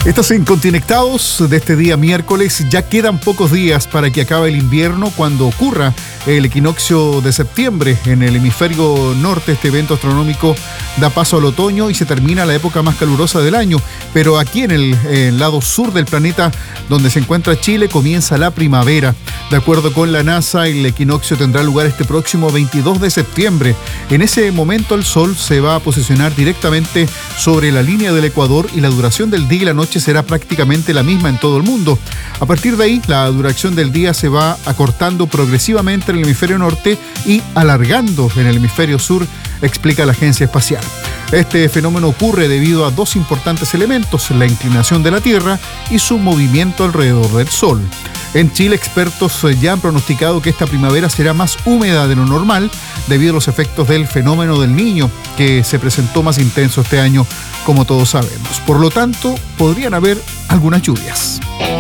Estás en Conectados de este día miércoles. Ya quedan pocos días para que acabe el invierno cuando ocurra el equinoccio de septiembre en el hemisferio norte. Este evento astronómico da paso al otoño y se termina la época más calurosa del año. Pero aquí en el lado sur del planeta, donde se encuentra Chile, comienza la primavera. De acuerdo con la NASA, el equinoccio tendrá lugar este próximo 22 de septiembre. En ese momento el Sol se va a posicionar directamente sobre la línea del Ecuador y la duración del día y la noche será prácticamente la misma en todo el mundo. A partir de ahí, la duración del día se va acortando progresivamente en el hemisferio norte y alargando en el hemisferio sur, explica la agencia espacial. Este fenómeno ocurre debido a dos importantes elementos: la inclinación de la Tierra y su movimiento alrededor del Sol. En Chile, expertos ya han pronosticado que esta primavera será más húmeda de lo normal debido a los efectos del fenómeno del Niño, que se presentó más intenso este año, como todos sabemos. Por lo tanto, podrían haber algunas lluvias.